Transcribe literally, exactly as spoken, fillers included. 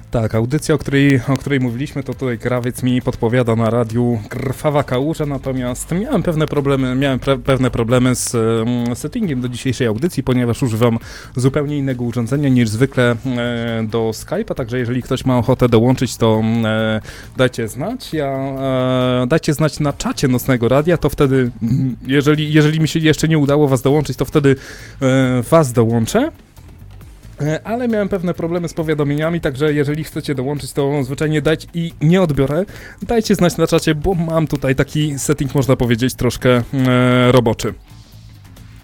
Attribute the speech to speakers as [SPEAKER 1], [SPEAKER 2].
[SPEAKER 1] Tak, audycja, o której, o której mówiliśmy, to tutaj krawiec mi podpowiada na radiu Krwawa Kałuża, natomiast miałem pewne problemy, miałem pre, pewne problemy z um, settingiem do dzisiejszej audycji, ponieważ używam zupełnie innego urządzenia niż zwykle e, do Skype'a, także jeżeli ktoś ma ochotę dołączyć, to e, dajcie znać. Ja, e, dajcie znać na czacie Nocnego Radia, to wtedy, jeżeli, jeżeli mi się jeszcze nie udało was dołączyć, to wtedy e, was dołączę. Ale miałem pewne problemy z powiadomieniami, także jeżeli chcecie dołączyć, to zwyczajnie dajcie i nie odbiorę. Dajcie znać na czacie, bo mam tutaj taki setting, można powiedzieć, troszkę e, roboczy.